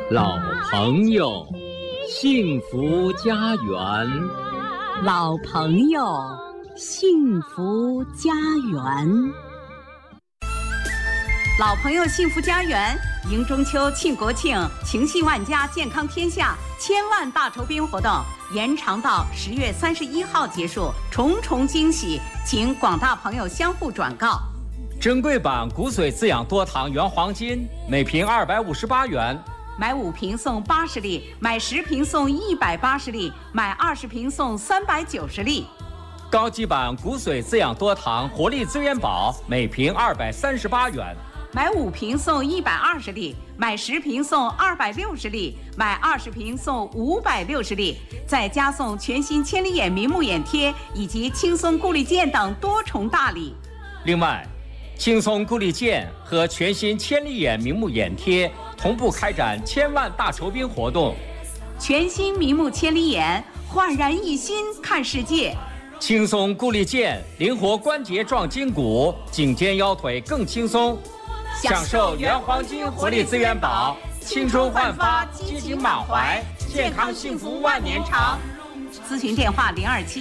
老朋友，幸福家园。 老朋友，幸福家园。老朋友幸福家园迎中秋、庆国庆、情系万家、健康天下千万大酬宾活动延长到10月31号结束，重重惊喜，请广大朋友相互转告。 珍贵版骨髓滋养多糖原黄金每瓶258元， 买5瓶送80粒，买10瓶送180粒，买20瓶送390粒。 高级版骨髓滋养多糖活力资源宝每瓶238元， 买5瓶送120粒，买10瓶送260粒，买20瓶送560粒，再加送全新千里眼明目眼贴以及轻松顾虑健等多重大礼。 另外，轻松顾虑健和全新千里眼明目眼贴同步开展千万大酬宾活动。 全新明目千里眼，焕然一新看世界。 轻松顾虑健，灵活关节壮筋骨，颈肩腰腿更轻松。享受原黄金活力资源宝，青春焕发，激情满怀，健康幸福万年长。 咨询电话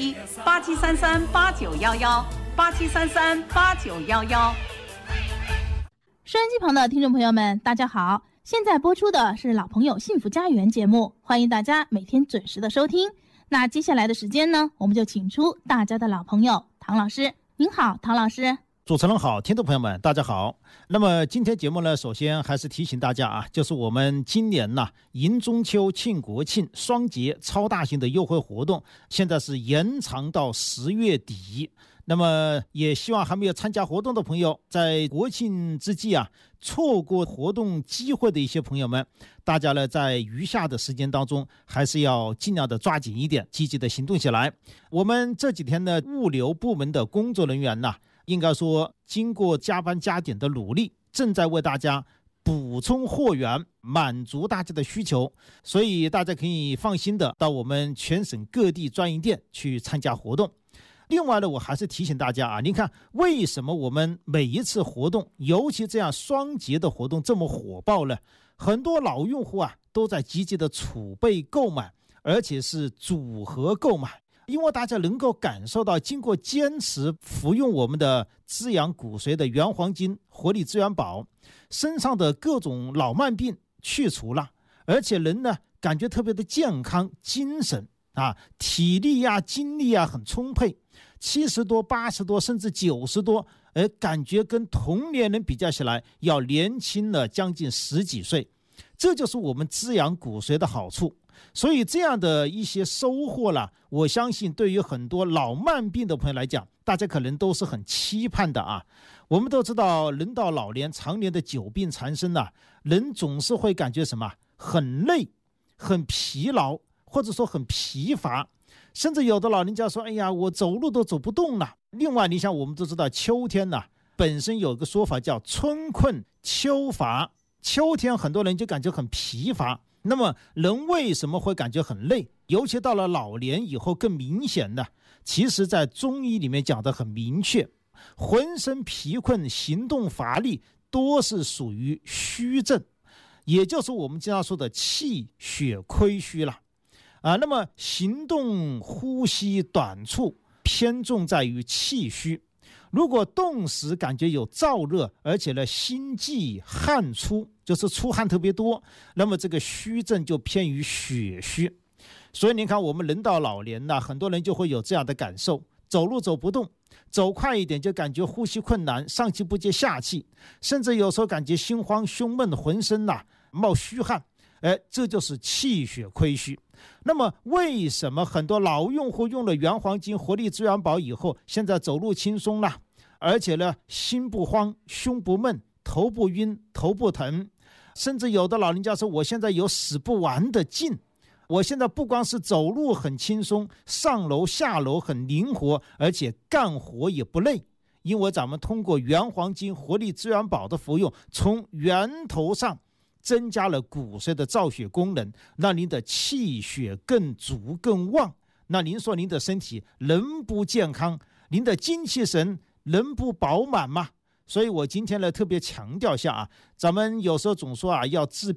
027-8733-8911，8733-8911。 收音机旁的听众朋友们，大家好！现在播出的是老朋友幸福家园节目，欢迎大家每天准时的收听。那接下来的时间呢，我们就请出大家的老朋友唐老师。您好，唐老师。 主持人好，听众朋友们大家好。那么今天节目呢，首先还是提醒大家啊，就是我们今年呢迎中秋、庆国庆双节超大型的优惠活动，现在是延长到10月底。那么也希望还没有参加活动的朋友，在国庆之际啊，错过活动机会的一些朋友们，大家呢在余下的时间当中，还是要尽量的抓紧一点，积极的行动起来。我们这几天的物流部门的工作人员呢，应该说经过加班加点的努力，正在为大家补充货源，满足大家的需求，所以大家可以放心的到我们全省各地专营店去参加活动。另外呢，我还是提醒大家啊，您看为什么我们每一次活动，尤其这样双节的活动这么火爆呢？很多老用户啊都在积极的储备购买，而且是组合购买，因为大家能够感受到，经过坚持服用我们的滋养骨髓的原黄金活力资源宝，身上的各种老慢病去除了，而且人呢感觉特别的健康，精神啊，体力啊精力啊很充沛，70多80多甚至90多，感觉跟同年人比较起来要年轻了将近10几岁，这就是我们滋养骨髓的好处。所以这样的一些收获了，我相信对于很多老慢病的朋友来讲，大家可能都是很期盼的啊。我们都知道，人到老年常年的久病缠身啊，人总是会感觉什么很累、很疲劳，或者说很疲乏，甚至有的老人家说，哎呀，我走路都走不动了。另外你想，我们都知道秋天呢，本身有一个说法叫春困秋乏，秋天很多人就感觉很疲乏。那么人为什么会感觉很累？尤其到了老年以后更明显的，其实在中医里面讲得很明确，浑身疲困、行动乏力，多是属于虚症，也就是我们经常说的气血亏虚了那么行动呼吸短促，偏重在于气虚。如果动时感觉有燥热，而且呢心悸汗出，就是出汗特别多，那么这个虚症就偏于血虚。所以您看，我们人到老年呢，很多人就会有这样的感受，走路走不动，走快一点就感觉呼吸困难，上气不接下气，甚至有时候感觉心慌胸闷，浑身冒虚汗，这就是气血亏虚。那么为什么很多老用户用了原黄金活力资源宝以后，现在走路轻松了，而且呢心不慌，胸不闷，头不晕，头不疼，甚至有的老人家说，我现在有使不完的劲，我现在不光是走路很轻松，上楼下楼很灵活，而且干活也不累，因为咱们通过原黄金活力资源宝的服用，从源头上增加了骨髓的造血功能，让您的气血更足更旺。那您说您的身体能不健康，您的精气神能不饱满吗？所以我今天呢特别强调一下啊，咱们有时候总说要治病，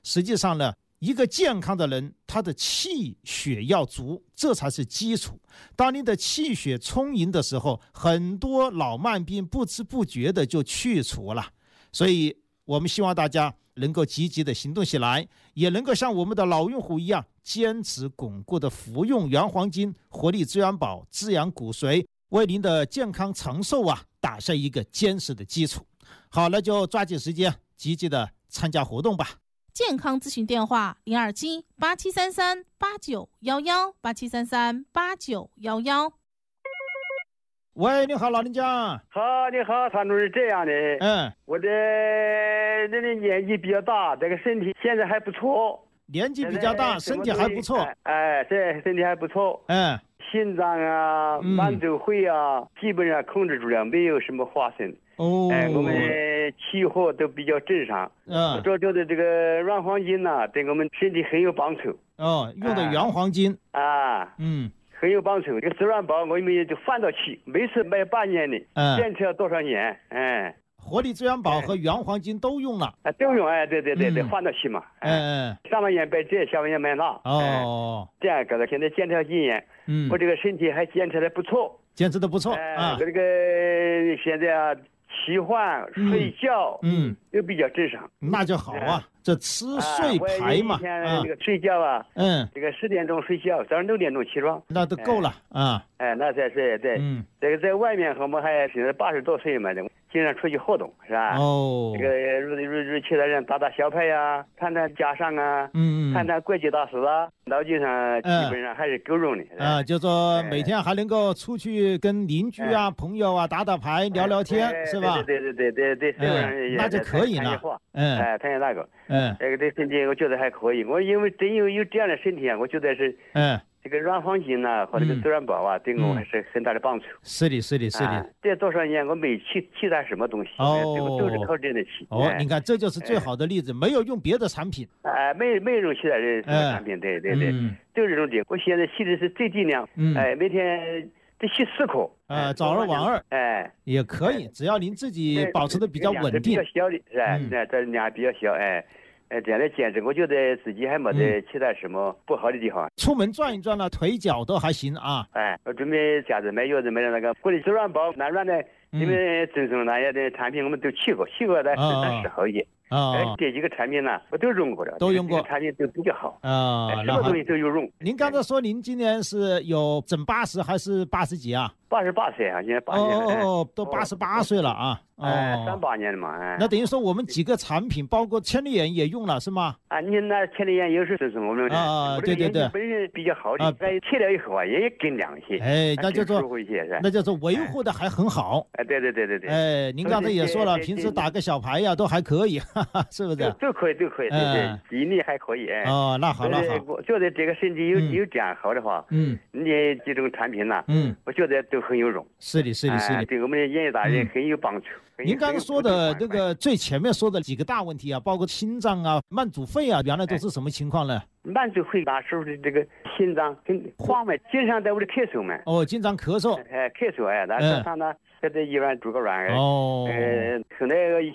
实际上呢，一个健康的人，他的气血要足，这才是基础。当你的气血充盈的时候，很多老慢病不知不觉的就去除了。所以我们希望大家能够积极的行动起来，也能够像我们的老用户一样，坚持巩固的服用原黄金、活力资源宝、滋养骨髓，为您的健康长寿打下一个坚实的基础。好，那就抓紧时间积极的参加活动吧。 健康咨询电话027-8733-8911，8733-8911。 喂，你好，老人家。 好，你好，谭主任，这样的，我这年纪比较大，这个身体现在还不错。 年纪比较大，身体还不错。 这身体还不错。心脏啊、满洲会啊，基本上控制住了，没有什么发生。我们气火都比较正常。主要的这个软黄金呐，对我们身体很有帮助。 用的原黄金很有帮助。这个资源宝我们也就换到起，每次买半年的，坚持了多少年？ 活力资源宝和原黄金都用了， 都用。对，换到起嘛。上半年买这，下半年买那。这样搞的，现在坚持了几年，我这个身体还坚持的不错， 坚持的不错。 这个现在起换睡觉，都比较正常。 那就好啊，这吃睡排嘛。 这个睡觉这个10点钟睡觉，早上6点钟起床， 那都够了那才是对。这个在外面我们还现在80多岁嘛，经常出去活动，是吧？这个入其他人打打小牌呀，谈谈家常啊，谈谈国际大事啊，脑筋上基本上还是够用的。 就说每天还能够出去跟邻居朋友打打牌、聊聊天，是吧？ 对， 那就可以了。 谈些那个，这个对身体我觉得还可以。我因为真有这样的身体我觉得是这个软黄金和这个资源宝对我还是很大的帮助。 是的。 这多少年我没其他什么东西，都是靠这的起。 你看这就是最好的例子，没有用别的产品。 没用其他的什么产品，对，就是这种的。我现在吸的是最低量，每天得吸4颗。 早2晚2，也可以，只要您自己保持的比较稳定。 比较小的是吧？这量比较小，这样的坚持，我觉得自己还没得其他什么不好的地方。 出门转一转了，腿脚都还行啊。 我准备下次买药子买的那个活力资源宝，那软的，因为赠送那些的产品我们都去过的是适合一些。这几个产品呢，我都用过的， 都用过， 产品都比较好。 什么东西都有用。 您刚才说您今年是有整80还是80几啊 ？88岁现在80年了。 都88岁了 38年了嘛。 那等于说我们几个产品，包括千里眼也用了是吗？ 你那千里眼也是我们对， 本身比较好的，切了以后也更凉一些。 那就说那就说维护的还很好。 对。 您刚才也说了，平时打个小牌都还可以，是不是？ 都可以，对，记忆力还可以。 那好。 我觉得这个身体有这样好的话，你这种产品呢，我觉得都很有用。 是的， 对我们的演艺大人很有帮助。 您刚才说的这个最前面说的几个大问题包括心脏慢阻肺原来都是什么情况呢？ 慢阻肺那时候的这个心脏跟黄脉，经常在我的咳嗽嘛。 经常咳嗽。 咳嗽那上那在医院住个院后来